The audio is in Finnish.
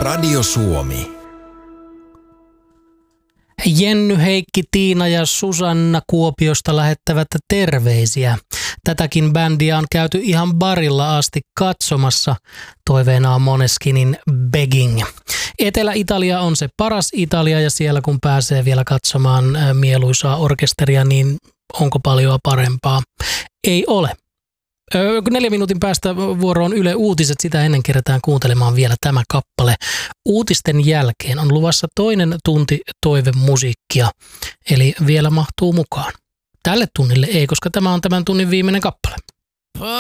Radio Suomi. Jenny, Heikki, Tiina ja Susanna Kuopiosta lähettävät terveisiä. Tätäkin bändiä on käyty ihan barilla asti katsomassa. Toiveena on Måneskinin Begging. Etelä-Italia on se paras Italia ja siellä kun pääsee vielä katsomaan mieluisaa orkesteria, niin onko paljon parempaa? Ei ole. 4 minuutin päästä vuoroon Yle Uutiset, sitä ennen kerätään kuuntelemaan vielä tämä kappale. Uutisten jälkeen on luvassa toinen tunti toivemusiikkia, eli vielä mahtuu mukaan. Tälle tunnille ei, koska tämä on tämän tunnin viimeinen kappale.